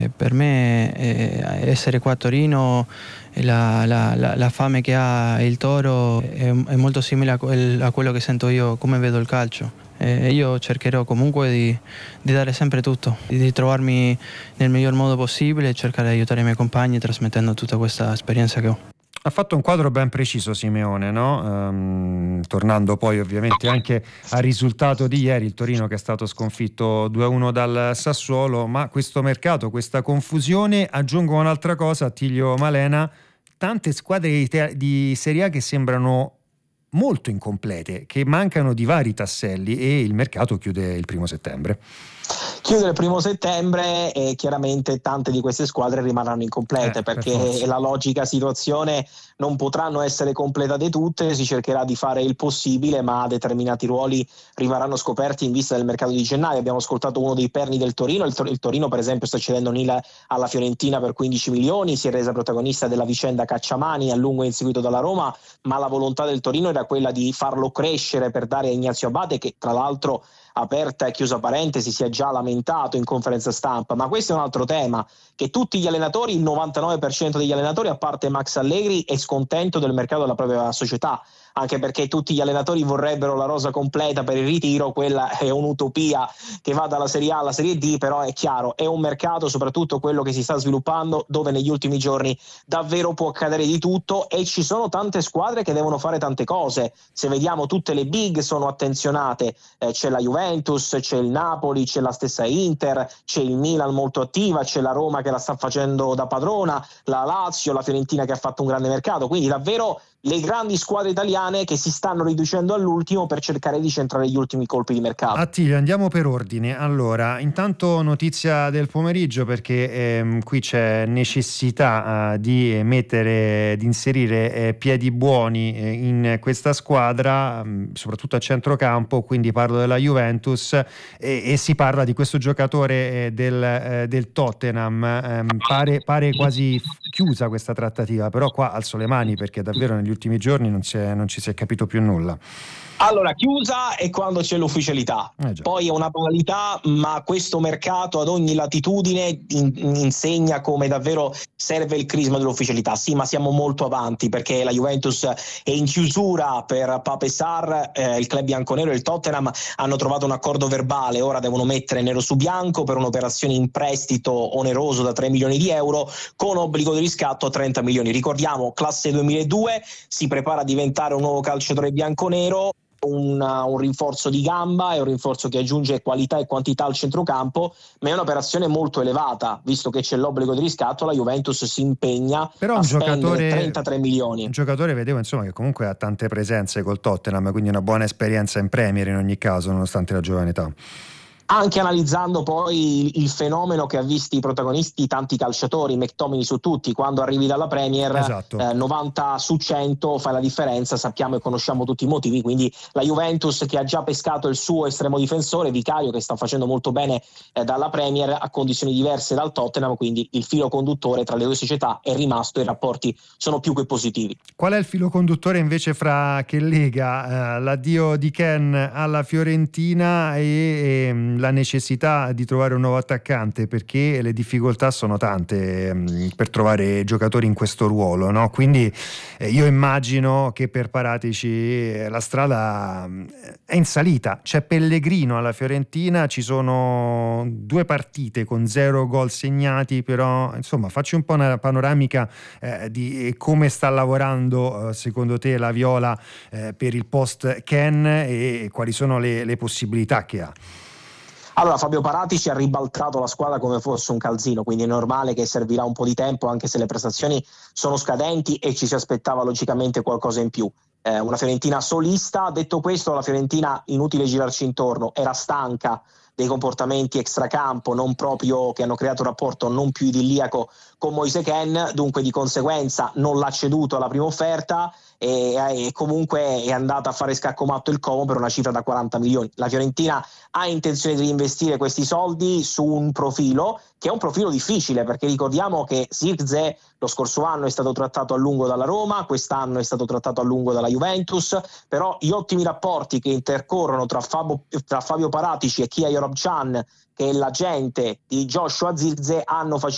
Per me essere qua a Torino, la fame che ha il Toro è molto simile a quello che sento io, come vedo il calcio. Io cercherò comunque di dare sempre tutto, di trovarmi nel miglior modo possibile e cercare di aiutare i miei compagni trasmettendo tutta questa esperienza che ho. Ha fatto un quadro ben preciso Simeone, no? Tornando poi ovviamente anche al risultato di ieri, il Torino che è stato sconfitto 2-1 dal Sassuolo, ma questo mercato, questa confusione, aggiungo un'altra cosa, Attilio Malena, tante squadre di Serie A che sembrano molto incomplete, che mancano di vari tasselli e il mercato chiude il 1° settembre. Chiude il 1° settembre e chiaramente tante di queste squadre rimarranno incomplete perché la logica situazione, non potranno essere completate tutte, si cercherà di fare il possibile, ma determinati ruoli rimarranno scoperti in vista del mercato di gennaio. Abbiamo ascoltato uno dei perni del Torino, il Torino per esempio sta cedendo Nila alla Fiorentina per 15 milioni, si è resa protagonista della vicenda Cacciamani a lungo inseguito dalla Roma, ma la volontà del Torino era quella di farlo crescere per dare a Ignazio Abate, che tra l'altro, aperta e chiusa parentesi, si è già lamentato in conferenza stampa. Ma questo è un altro tema, che tutti gli allenatori, il 99% degli allenatori a parte Max Allegri, è scontento del mercato della propria società, anche perché tutti gli allenatori vorrebbero la rosa completa per il ritiro. Quella è un'utopia che va dalla Serie A alla Serie D, però è chiaro, è un mercato, soprattutto quello che si sta sviluppando, dove negli ultimi giorni davvero può accadere di tutto e ci sono tante squadre che devono fare tante cose. Se vediamo, tutte le big sono attenzionate, c'è la Juventus, c'è il Napoli, c'è la stessa Inter, c'è il Milan molto attiva, c'è la Roma che la sta facendo da padrona, la Lazio, la Fiorentina che ha fatto un grande mercato, quindi davvero le grandi squadre italiane che si stanno riducendo all'ultimo per cercare di centrare gli ultimi colpi di mercato. Attilio, andiamo per ordine. Allora, intanto notizia del pomeriggio, perché qui c'è necessità di inserire piedi buoni in questa squadra, soprattutto a centrocampo, quindi parlo della Juventus e si parla di questo giocatore del Tottenham. Pare quasi chiusa questa trattativa, però qua alzo le mani perché davvero negli ultimi giorni non ci si è capito più nulla. Allora, chiusa è quando c'è l'ufficialità, poi è una banalità, ma questo mercato ad ogni latitudine insegna come davvero serve il crisma dell'ufficialità. Sì, ma siamo molto avanti perché la Juventus è in chiusura per Pape Sarr, il club bianconero e il Tottenham hanno trovato un accordo verbale, ora devono mettere nero su bianco per un'operazione in prestito oneroso da 3 milioni di euro con obbligo di riscatto a 30 milioni. Ricordiamo, classe 2002, si prepara a diventare un nuovo calciatore bianconero. Un rinforzo di gamba, è un rinforzo che aggiunge qualità e quantità al centrocampo, ma è un'operazione molto elevata, visto che c'è l'obbligo di riscatto. La Juventus si impegna a spendere 33 milioni. Un giocatore, vedevo insomma, che comunque ha tante presenze col Tottenham, quindi una buona esperienza in Premier in ogni caso, nonostante la giovane età. Anche analizzando poi il fenomeno che ha visto i protagonisti tanti calciatori, McTominay su tutti, quando arrivi dalla Premier, esatto. 90 su 100 fai la differenza, sappiamo e conosciamo tutti i motivi, quindi la Juventus che ha già pescato il suo estremo difensore, Vicario, che sta facendo molto bene dalla Premier, a condizioni diverse dal Tottenham, quindi il filo conduttore tra le due società è rimasto e i rapporti sono più che positivi. Qual è il filo conduttore invece che lega l'addio di Ken alla Fiorentina e la necessità di trovare un nuovo attaccante, perché le difficoltà sono tante per trovare giocatori in questo ruolo, no? Quindi io immagino che per Paratici la strada è in salita. C'è Pellegrino alla Fiorentina, ci sono 2 partite con 0 gol segnati, però insomma facci un po' una panoramica di come sta lavorando secondo te la Viola per il post Ken e quali sono le possibilità che ha. Allora, Fabio Paratici ha ribaltato la squadra come fosse un calzino, quindi è normale che servirà un po' di tempo, anche se le prestazioni sono scadenti e ci si aspettava logicamente qualcosa in più. Una Fiorentina solista. Detto questo, la Fiorentina, inutile girarci intorno, era stanca dei comportamenti extracampo non proprio, che hanno creato un rapporto non più idilliaco con Moise Kean, dunque di conseguenza non l'ha ceduto alla prima offerta e comunque è andata a fare scaccomatto il Como per una cifra da 40 milioni. La Fiorentina ha intenzione di investire questi soldi su un profilo che è un profilo difficile, perché ricordiamo che Zirkzee lo scorso anno è stato trattato a lungo dalla Roma, quest'anno è stato trattato a lungo dalla Juventus, però gli ottimi rapporti che intercorrono tra Fabio Paratici e Kia Yorobcan, che è l'agente di Joshua Zirkzee, hanno facilitato